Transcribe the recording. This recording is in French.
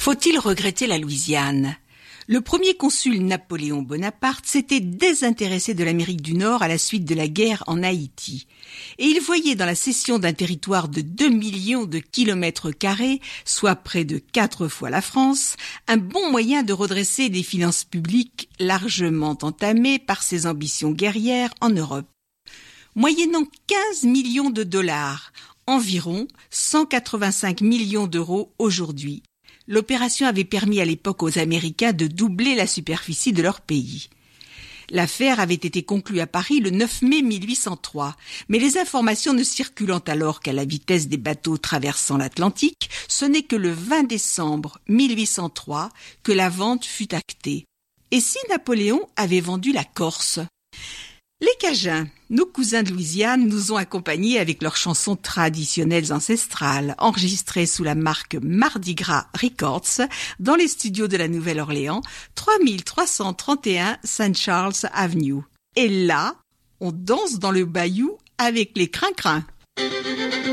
Faut-il regretter la Louisiane ? Le premier consul Napoléon Bonaparte s'était désintéressé de l'Amérique du Nord à la suite de la guerre en Haïti. Et il voyait dans la cession d'un territoire de 2 millions de kilomètres carrés, soit près de 4 fois la France, un bon moyen de redresser des finances publiques largement entamées par ses ambitions guerrières en Europe. Moyennant 15 millions de dollars, environ 185 millions d'euros aujourd'hui, l'opération avait permis à l'époque aux Américains de doubler la superficie de leur pays. L'affaire avait été conclue à Paris le 9 mai 1803, mais les informations ne circulant alors qu'à la vitesse des bateaux traversant l'Atlantique, ce n'est que le 20 décembre 1803 que la vente fut actée. Et si Napoléon avait vendu la Corse ? Les Cajuns, nos cousins de Louisiane, nous ont accompagnés avec leurs chansons traditionnelles ancestrales, enregistrées sous la marque Mardi Gras Records dans les studios de la Nouvelle-Orléans, 3331 St. Charles Avenue. Et là, on danse dans le bayou avec les crin-crins.